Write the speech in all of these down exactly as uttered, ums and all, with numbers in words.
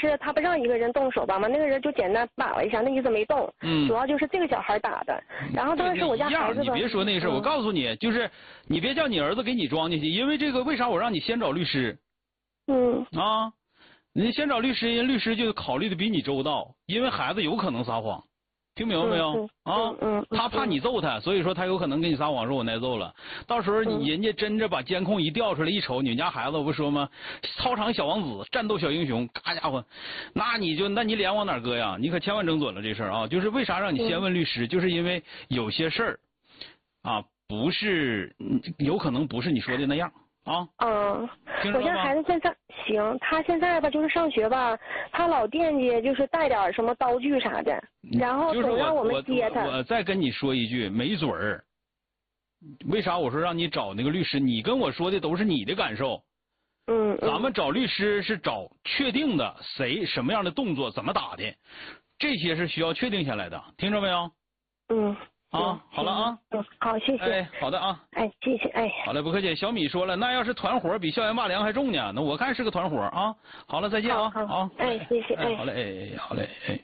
是他不让一个人动手吧嘛，那个人就简单打了一下，那意思没动。 嗯， 主要就是这个小孩打的。然后当时我家孩子你别说那个事儿、嗯，我告诉你，就是你别叫你儿子给你装进去，因为这个为啥我让你先找律师？ 嗯。 啊，你先找律师，因为律师就考虑的比你周到，因为孩子有可能撒谎。听明白没有？ 嗯啊， 嗯嗯， 他怕你揍他，所以说他有可能跟你撒谎，说我挨揍了。到时候你人家真着把监控一调出来，一瞅你们家孩子，我不说吗？操场小王子，战斗小英雄，嘎家伙，那你就那你脸往哪搁呀？你可千万整准了这事儿啊！就是为啥让你先问律师，就是因为有些事儿啊，不是有可能不是你说的那样。啊， 嗯，我家孩子现在行，他现在吧就是上学吧，他老惦记就是带点什么刀具啥的，然后总让我们接他。 我, 我, 我再跟你说一句，没准儿。为啥我说让你找那个律师？你跟我说的都是你的感受。 嗯。 咱们找律师是找确定的谁什么样的动作怎么打的，这些是需要确定下来的，听着没有？ 嗯。 啊，好了啊， 嗯，好，谢谢。 哎，好的啊， 哎，谢谢，哎， 好嘞，不客气。小米说了，那要是团伙比校园霸凌还重呢，那我看是个团伙啊。好了，再见啊， 好， 好， 哎，谢谢，哎， 好嘞，哎，好嘞，哎，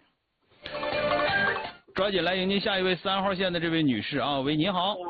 抓紧来迎接下一位三号线的这位女士啊，喂，你好。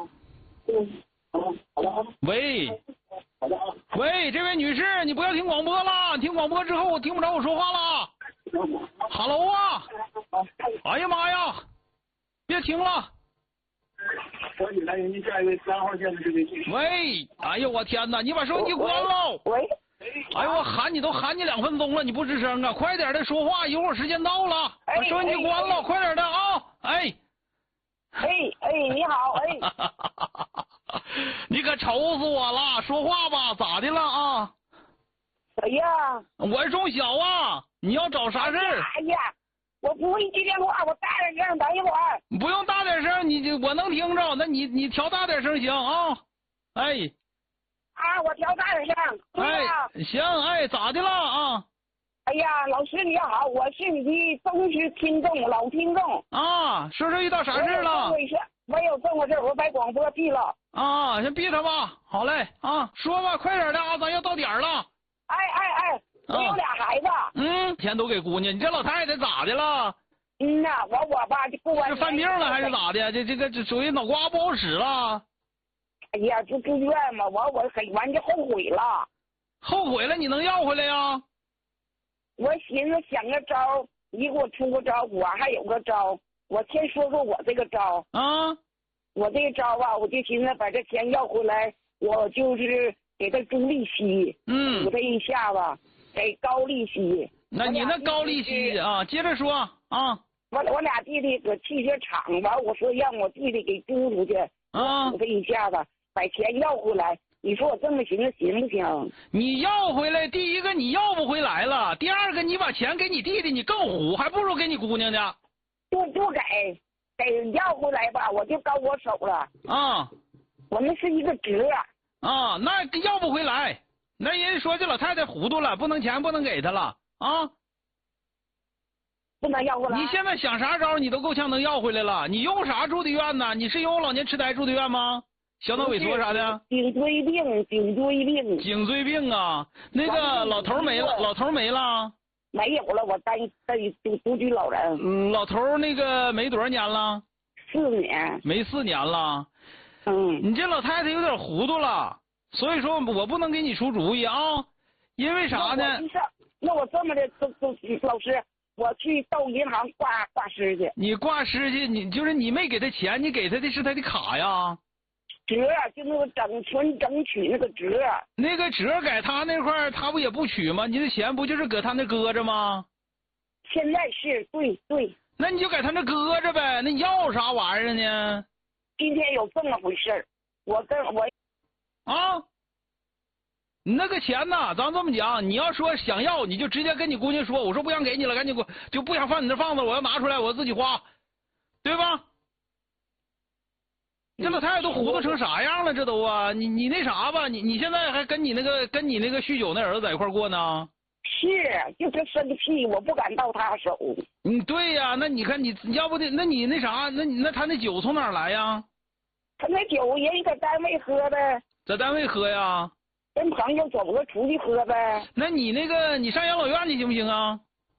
喂，喂，这位女士，你不要听广播了，听广播之后我听不着我说话了。哈喽啊，哎呀妈呀，别听了。 抓紧来迎接下一位三号线的这位女士。 喂，哎呦我天哪，你把收音机关了。 喂。 哎呦我喊你都喊你两分钟了，你不吱声啊，快点的说话，一会儿时间到了，把收音机关了，快点的啊，哎。 哎哎，你好，哎。 你可愁死我了，说话吧，咋的了啊？ 谁呀？ 我是钟晓啊，你要找啥事儿？ 哎呀，我不会接电话，我大点声，等一会儿。 不用大点声，你我能听着，那你你调大点声行啊？哎。 啊，我调大点声。 哎，行，哎，咋的了啊？ 哎呀，老师你好，我是你的忠实听众，老听众。 啊，说说遇到啥事了？ 没有这么事，我把广播闭了。 啊，先闭它吧。好嘞，啊，说吧，快点的啊，咱要到点了。 哎哎哎，我有俩孩子。 嗯，钱都给姑娘，你这老太太咋的了？ 嗯呐，我我吧就不管。 是犯病了还是咋的？这这个这属于脑瓜不好使了。 哎呀，就住院嘛，完我很完就后悔了。 后悔了，你能要回来呀？ 我寻思想个招，你给我出个招，我还有个招。我先说说我这个招啊， 我这个招吧，我就寻思把这钱要回来，我就是给他租利息， 嗯， 补他一下子，给高利息。 那你那高利息啊，接着说啊。 我我俩弟弟搁汽车厂，完我说让我弟弟给租出去， 啊， 补他一下子，把钱要回来。你说我这么寻思行不行？ 你要回来，第一个你要不回来了，第二个你把钱给你弟弟，你更虎，还不如给你姑娘呢。 不不给，给要回来吧，我就高我手了。 啊， 我那是一个值。 啊，那要不回来，那人说这老太太糊涂了，不能钱不能给她了啊。 不能要回来。 你现在想啥招，你都够呛能要回来了。你用啥住的院呢？你是用老年痴呆住的院吗？小脑萎缩啥的？ 颈椎病，颈椎病。 颈椎病啊，那个老头没了，老头没了。 没有了，我单单独独居老人。 嗯，老头那个没多少年了？ 四年。 没四年了。 嗯。 你这老太太有点糊涂了，所以说我不能给你出主意啊，因为啥呢？ 那我这么的，都都老师，我去到银行挂挂失去。 你挂失去，你就是你没给他钱，你给他的是他的卡呀。 折就那个整纯整取那个折， 那个折在他那块儿，他不也不取吗？你的钱不就是搁他那搁着吗？ 现在是对对。 那你就在他那搁着呗，那你要啥玩意儿呢？ 今天有这么回事儿，我跟我啊，你那个钱呢？咱这么讲，你要说想要，你就直接跟你姑娘说，我说不想给你了，赶紧给我，就不想放你那放着，我要拿出来，我自己花，对吧？这老太太都糊涂成啥样了？这都啊，你你那啥吧，你你现在还跟你那个跟你那个酗酒那儿子在一块过呢？ 是，就是生气，我不敢到他手。 嗯，对呀，那你看你要不的，那你那啥，那你那他那酒从哪儿来呀？ 他那酒人搁单位喝呗。 在单位喝呀？ 跟朋友走着出去喝呗。 那你那个你上养老院去行不行啊？